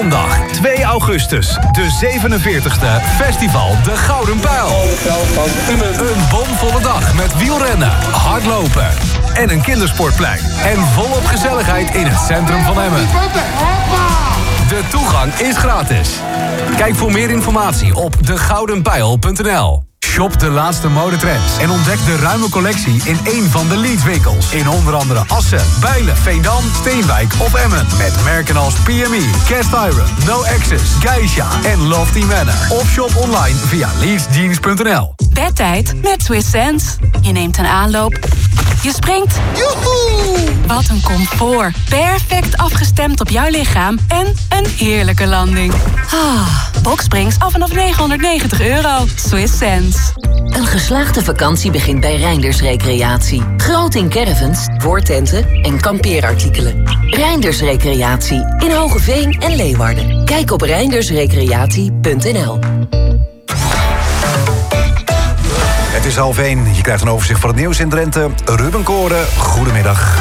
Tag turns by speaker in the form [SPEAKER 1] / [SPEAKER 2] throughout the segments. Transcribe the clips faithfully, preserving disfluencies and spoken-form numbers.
[SPEAKER 1] Zondag twee augustus, de zevenenveertigste Festival De Gouden Pijl. Een bomvolle dag met wielrennen, hardlopen en een kindersportplein. En volop gezelligheid in het centrum van Emmen. De toegang is gratis. Kijk voor meer informatie op de gouden pijl punt n l. Shop de laatste modetrends en ontdek de ruime collectie in één van de Leeds-winkels. In onder andere Assen, Bijlen, Veendam, Steenwijk of Emmen. Met merken als P M E, Cast Iron, No Access, Geisha en Lofty Manor. Of shop online via leeds jeans punt n l.
[SPEAKER 2] Bedtijd met Swiss Sense. Je neemt een aanloop. Je springt. Joehoe! Wat een comfort. Perfect afgestemd op jouw lichaam en een heerlijke landing. Ah, Boxsprings af vanaf negenhonderdnegentig euro. Swiss Sense.
[SPEAKER 3] Een geslaagde vakantie begint bij Reinders Recreatie. Groot in caravans, voortenten en kampeerartikelen. Reinders Recreatie in Hogeveen en Leeuwarden. Kijk op reinders recreatie punt n l.
[SPEAKER 4] Het is half één. Je krijgt een overzicht van het nieuws in Drenthe. Ruben Koren, goedemiddag.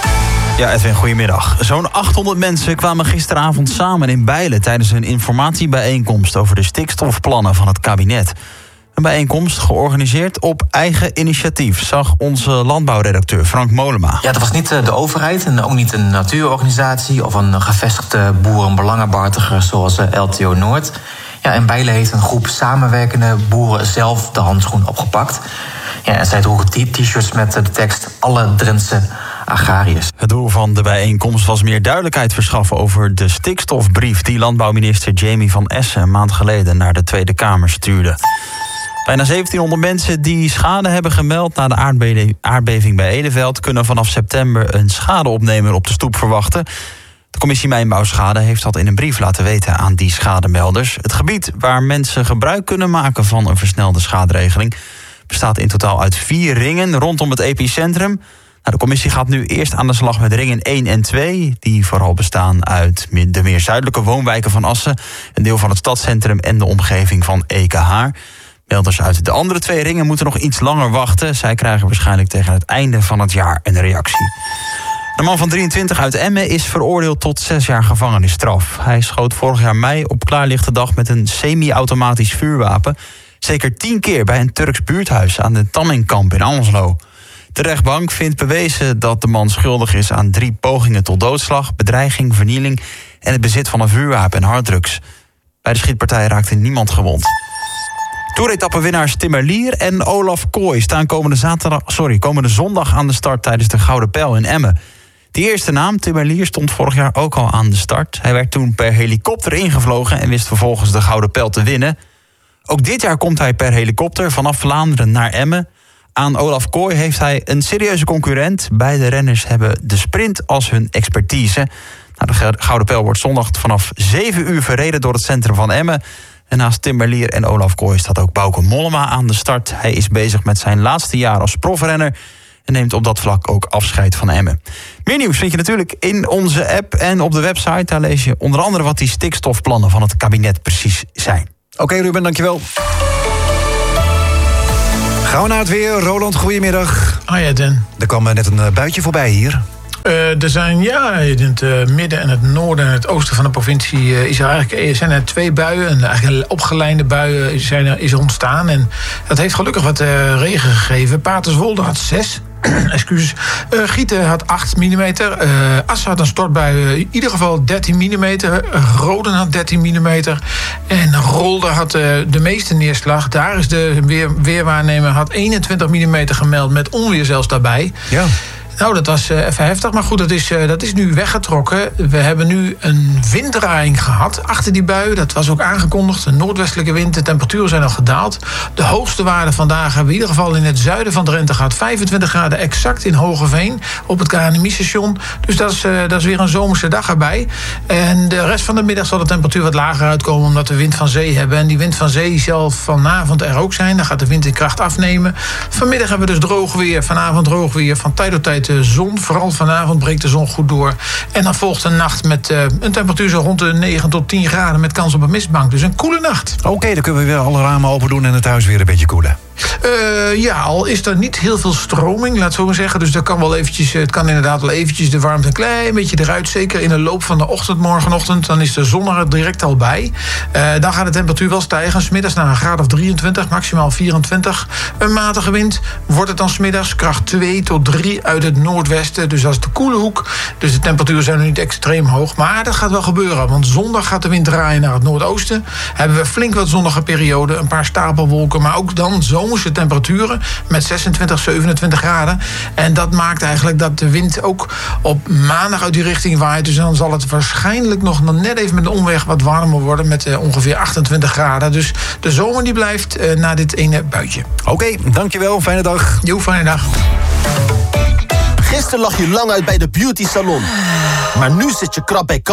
[SPEAKER 5] Ja, Edwin, goedemiddag. Zo'n achthonderd mensen kwamen gisteravond samen in Bijlen tijdens een informatiebijeenkomst over de stikstofplannen van het kabinet. Een bijeenkomst georganiseerd op eigen initiatief, zag onze landbouwredacteur Frank Molema.
[SPEAKER 6] Ja, dat was niet de overheid en ook niet een natuurorganisatie of een gevestigde boerenbelangenbehartiger zoals L T O Noord. Ja, in Bijlen heeft een groep samenwerkende boeren zelf de handschoen opgepakt. Ja, en zij droegen t-shirts met de tekst Alle Drentse agrariërs.
[SPEAKER 5] Het doel van de bijeenkomst was meer duidelijkheid verschaffen over de stikstofbrief die landbouwminister Jamie van Essen een maand geleden naar de Tweede Kamer stuurde. Bijna zeventienhonderd mensen die schade hebben gemeld na de aardbeving bij Edeveld kunnen vanaf september een schadeopnemer op de stoep verwachten. De commissie Mijnbouwschade heeft dat in een brief laten weten aan die schademelders. Het gebied waar mensen gebruik kunnen maken van een versnelde schaderegeling bestaat in totaal uit vier ringen rondom het epicentrum. Nou, de commissie gaat nu eerst aan de slag met ringen één en twee... die vooral bestaan uit de meer zuidelijke woonwijken van Assen, een deel van het stadscentrum en de omgeving van Ekehaar. Melders uit de andere twee ringen moeten nog iets langer wachten. Zij krijgen waarschijnlijk tegen het einde van het jaar een reactie. De man van drieëntwintig uit Emmen is veroordeeld tot zes jaar gevangenisstraf. Hij schoot vorig jaar mei op klaarlichte dag met een semi-automatisch vuurwapen zeker tien keer bij een Turks buurthuis aan de Tammingkamp in Anslo. De rechtbank vindt bewezen dat de man schuldig is aan drie pogingen tot doodslag, bedreiging, vernieling en het bezit van een vuurwapen en harddrugs. Bij de schietpartij raakte niemand gewond. Toeretappenwinnaars Timmerlier en Olaf Kooi staan komende, zaterdag, sorry, komende zondag aan de start tijdens de Gouden Pijl in Emmen. Die eerste naam, Timmerlier, stond vorig jaar ook al aan de start. Hij werd toen per helikopter ingevlogen en wist vervolgens de Gouden Pijl te winnen. Ook dit jaar komt hij per helikopter vanaf Vlaanderen naar Emmen. Aan Olaf Kooi heeft hij een serieuze concurrent. Beide renners hebben de sprint als hun expertise. Nou, de Gouden Pijl wordt zondag vanaf zeven uur verreden door het centrum van Emmen. En naast Timmerlier en Olaf Kooi staat ook Bauke Mollema aan de start. Hij is bezig met zijn laatste jaar als profrenner en neemt op dat vlak ook afscheid van Emmen. Meer nieuws vind je natuurlijk in onze app en op de website. Daar lees je onder andere wat die stikstofplannen van het kabinet precies zijn.
[SPEAKER 4] Oké, okay, Ruben, dankjewel. Gaan we naar het weer. Roland, goedemiddag.
[SPEAKER 7] Ah ja, Dan.
[SPEAKER 4] Er kwam net een buitje voorbij hier.
[SPEAKER 7] Uh, er zijn, ja, in het uh, midden en het noorden en het oosten van de provincie uh, is er eigenlijk, zijn er twee buien. En eigenlijk een opgeleide buien zijn er, is ontstaan. En dat heeft gelukkig wat uh, regen gegeven. Paterswolde had zes. Excuses. Uh, Gieten had acht millimeter. Uh, Assen had een stortbui, uh, in ieder geval dertien millimeter. Uh, Roden had dertien millimeter. En Rolde had uh, de meeste neerslag. Daar is de weer, weerwaarnemer had eenentwintig millimeter gemeld met onweer zelfs daarbij. Ja. Nou, dat was uh, even heftig, maar goed, dat is, uh, dat is nu weggetrokken. We hebben nu een winddraaiing gehad achter die bui. Dat was ook aangekondigd, een noordwestelijke wind. De temperaturen zijn al gedaald. De hoogste waarde vandaag hebben we in ieder geval in het zuiden van Drenthe gehad. vijfentwintig graden exact in Hogeveen op het K N M I-station. Dus dat is, uh, dat is weer een zomerse dag erbij. En de rest van de middag zal de temperatuur wat lager uitkomen omdat we wind van zee hebben. En die wind van zee zal vanavond er ook zijn. Dan gaat de wind in kracht afnemen. Vanmiddag hebben we dus droog weer, vanavond droog weer, van tijd tot tijd de zon. Vooral vanavond breekt de zon goed door. En dan volgt een nacht met uh, een temperatuur zo rond de negen tot tien graden met kans op een mistbank. Dus een koele nacht.
[SPEAKER 4] Oké, okay, dan kunnen we weer alle ramen open doen en het huis weer een beetje koelen.
[SPEAKER 7] Uh, ja, al is er niet heel veel stroming, laat het zo maar zeggen. Dus dat kan wel eventjes, het kan inderdaad wel eventjes de warmte een klein beetje eruit. Zeker in de loop van de ochtend, morgenochtend. Dan is de zon er direct al bij. Uh, dan gaat de temperatuur wel stijgen. 's Middags naar een graad of drieëntwintig, maximaal vierentwintig. Een matige wind wordt het dan 's middags. Kracht twee tot drie uit het noordwesten. Dus dat is de koele hoek. Dus de temperaturen zijn nog niet extreem hoog. Maar dat gaat wel gebeuren. Want zondag gaat de wind draaien naar het noordoosten. Hebben we flink wat zonnige perioden. Een paar stapelwolken. Maar ook dan zomerse temperaturen. Met zesentwintig, zevenentwintig graden. En dat maakt eigenlijk dat de wind ook op maandag uit die richting waait. Dus dan zal het waarschijnlijk nog net even met een omweg wat warmer worden. Met uh, ongeveer achtentwintig graden. Dus de zomer die blijft uh, na dit ene buitje.
[SPEAKER 4] Oké, okay, dankjewel. Fijne dag.
[SPEAKER 7] Jo, fijne dag.
[SPEAKER 8] Gisteren lag je lang uit bij de beauty salon. Maar nu zit je krap bij